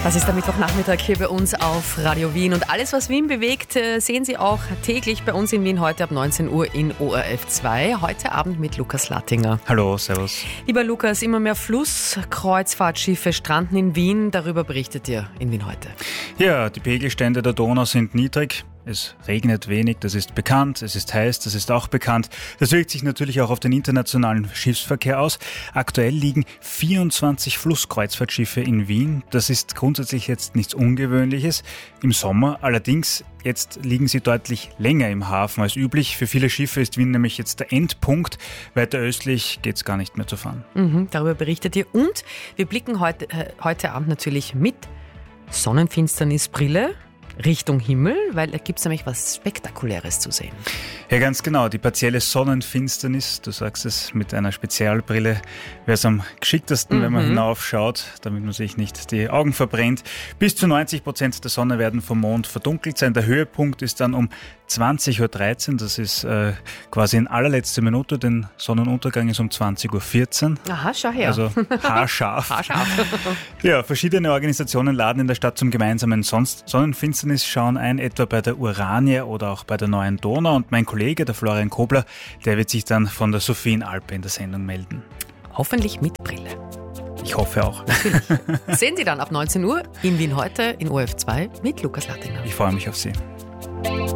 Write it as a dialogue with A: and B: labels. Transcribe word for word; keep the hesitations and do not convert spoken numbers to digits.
A: Das ist der Mittwochnachmittag hier bei uns auf Radio Wien. Und alles, was Wien bewegt, sehen Sie auch täglich bei uns in Wien heute ab neunzehn Uhr in O R F zwei. Heute Abend mit Lukas Lattinger.
B: Hallo, servus.
A: Lieber Lukas, immer mehr Flusskreuzfahrtschiffe stranden in Wien. Darüber berichtet ihr in Wien heute.
B: Ja, die Pegelstände der Donau sind niedrig. Es regnet wenig, das ist bekannt. Es ist heiß, das ist auch bekannt. Das wirkt sich natürlich auch auf den internationalen Schiffsverkehr aus. Aktuell liegen vierundzwanzig Flusskreuzfahrtschiffe in Wien. Das ist grundsätzlich jetzt nichts Ungewöhnliches. Im Sommer allerdings, jetzt liegen sie deutlich länger im Hafen als üblich. Für viele Schiffe ist Wien nämlich jetzt der Endpunkt. Weiter östlich geht es gar nicht mehr zu fahren.
A: Mhm, darüber berichtet ihr. Und wir blicken heute, äh, heute Abend natürlich mit Sonnenfinsternisbrille Richtung Himmel, weil da gibt es nämlich was Spektakuläres zu sehen.
B: Ja, ganz genau. Die partielle Sonnenfinsternis, du sagst es, mit einer Spezialbrille wäre es am geschicktesten, mhm. wenn man hinaufschaut, damit man sich nicht die Augen verbrennt. Bis zu neunzig Prozent der Sonne werden vom Mond verdunkelt sein. Der Höhepunkt ist dann um zwanzig Uhr dreizehn, das ist äh, quasi in allerletzter Minute, denn Sonnenuntergang ist um zwanzig Uhr vierzehn.
A: Aha, schau her.
B: Also haarscharf.
A: haarscharf.
B: Ja, verschiedene Organisationen laden in der Stadt zum gemeinsamen Sonnenfinsternis schauen ein, etwa bei der Uranie oder auch bei der Neuen Donau. Und mein Kollege, der Florian Kobler, der wird sich dann von der Sophienalpe in der Sendung melden.
A: Hoffentlich mit Brille.
B: Ich hoffe auch.
A: Natürlich. Sehen Sie dann ab neunzehn Uhr in Wien heute in O R F zwei mit Lukas Lattinger.
B: Ich freue mich auf Sie.